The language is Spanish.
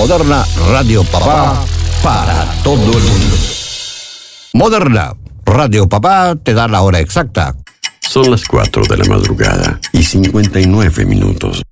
Moderna Radio Papá para todo el mundo. Moderna Radio Papá te da la hora exacta. Son las 4 de la madrugada y 59 minutos.